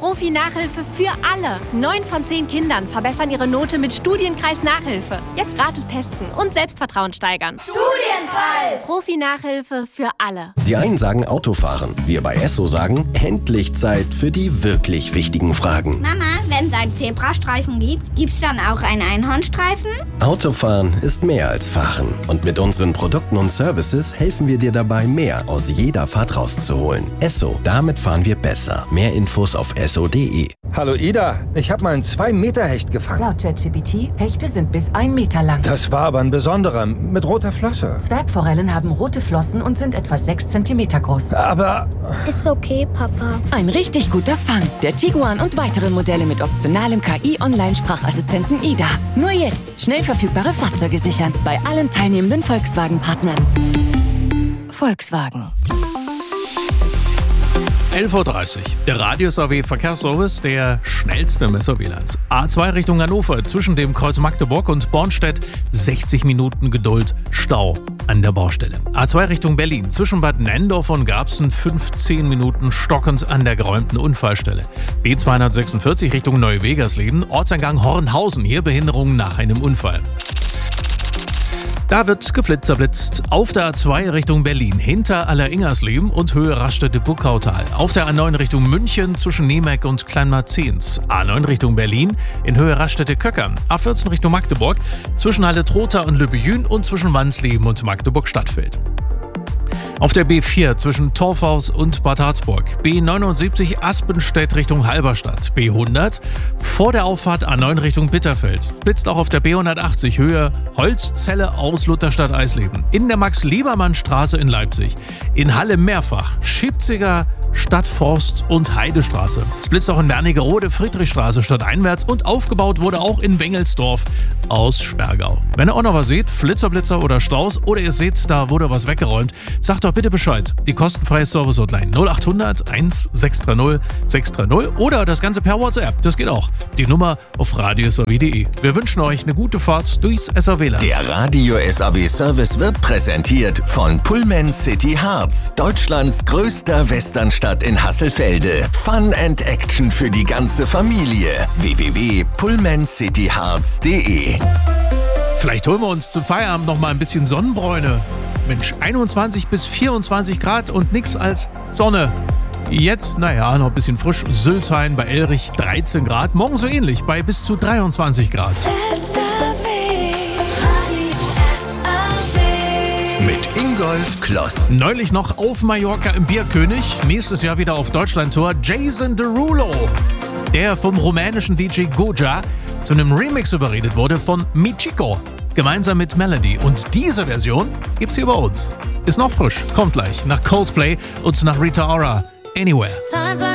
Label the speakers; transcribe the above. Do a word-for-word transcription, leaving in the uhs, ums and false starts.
Speaker 1: Profi-Nachhilfe für alle. Neun von zehn Kindern verbessern ihre Note mit Studienkreis Nachhilfe. Jetzt gratis testen und Selbstvertrauen steigern.
Speaker 2: Studienkreis!
Speaker 1: Profi-Nachhilfe für alle.
Speaker 3: Die einen sagen Autofahren. Wir bei Esso sagen, endlich Zeit für die wirklich wichtigen Fragen.
Speaker 2: Mama, wenn es einen Zebrastreifen gibt, gibt's dann auch einen Einhornstreifen?
Speaker 3: Autofahren ist mehr als Fahren. Und mit unseren Produkten und Services helfen wir dir dabei, mehr aus jeder Fahrt rauszuholen. Esso, damit fahren wir besser. Mehr Infos auf esso punkt de.
Speaker 4: Hallo Ida, ich habe mal einen zwei Meter Hecht gefangen.
Speaker 5: Laut ChatGPT, Hechte sind bis ein Meter lang.
Speaker 4: Das war aber ein besonderer, mit roter Flosse.
Speaker 5: Zwergforellen haben rote Flossen und sind etwa sechs Zentimeter groß.
Speaker 4: Aber...
Speaker 2: Ist okay, Papa.
Speaker 6: Ein richtig guter Fang. Der Tiguan und weitere Modelle mit optionalem K I-Online-Sprachassistenten Ida. Nur jetzt schnell verfügbare Fahrzeuge sichern. Bei allen teilnehmenden Volkswagen-Partnern. Volkswagen.
Speaker 7: elf Uhr dreißig. Der Radius A W Verkehrsservice, der schnellste im S A W-Land. A zwei Richtung Hannover, zwischen dem Kreuz Magdeburg und Bornstedt, sechzig Minuten Geduld, Stau an der Baustelle. A zwei Richtung Berlin, zwischen Bad Nenndorf und Garbsen, fünfzehn Minuten stockend an der geräumten Unfallstelle. B zweihundertsechsundvierzig Richtung Neuwegersleben, Ortseingang Hornhausen, hier Behinderung nach einem Unfall. Da wird geflitzerblitzt. Auf der A zwei Richtung Berlin, hinter Alleringersleben und Höhe Raststätte-Buckautal. Auf der A neun Richtung München, zwischen Niemeck und Kleinmarzens. A neun Richtung Berlin, in Höhe Raststätte-Köckern. A vierzehn Richtung Magdeburg, zwischen Halle-Trotha und Lübbejün und zwischen Wansleben und Magdeburg-Stadtfeld. Auf der B vier zwischen Torfhaus und Bad Harzburg, B neunundsiebzig Aspenstedt Richtung Halberstadt, B hundert vor der Auffahrt A neun Richtung Bitterfeld, blitzt auch auf der B hundertachtzig Höhe Holzzelle aus Lutherstadt-Eisleben, in der Max-Liebermann-Straße in Leipzig, in Halle mehrfach, Schipziger Stadtforst und Heidestraße. Es blitzt auch in Wernigerode, Friedrichstraße stadteinwärts und aufgebaut wurde auch in Wengelsdorf aus Sperrgau. Wenn ihr auch noch was seht, Flitzerblitzer oder Staus oder ihr seht, da wurde was weggeräumt, sagt doch bitte Bescheid. Die kostenfreie Service-Hotline null acht hundert eins sechs drei null sechs drei null oder das Ganze per WhatsApp, das geht auch. Die Nummer auf radius a w punkt de. Wir wünschen euch eine gute Fahrt durchs S A W-Land.
Speaker 3: Der Radio S A W Service wird präsentiert von Pullman City Harz, Deutschlands größter Westernstadt in Hasselfelde. Fun and Action für die ganze Familie. w w w punkt pullman city harz punkt de.
Speaker 7: Vielleicht holen wir uns zum Feierabend noch mal ein bisschen Sonnenbräune. Mensch, einundzwanzig bis vierundzwanzig Grad und nix als Sonne. Jetzt, naja, noch ein bisschen frisch. Sülzhain bei Elrich dreizehn Grad. Morgen so ähnlich bei bis zu dreiundzwanzig Grad.
Speaker 8: S A W, Radio S A W.
Speaker 3: Mit Ingolf Kloss.
Speaker 7: Neulich noch auf Mallorca im Bierkönig. Nächstes Jahr wieder auf Deutschlandtour. Jason Derulo, der vom rumänischen D J Goja zu einem Remix überredet wurde von Michiko. Gemeinsam mit Melody. Und diese Version gibt's hier bei uns. Ist noch frisch. Kommt gleich nach Coldplay und nach Rita Ora. Anywhere.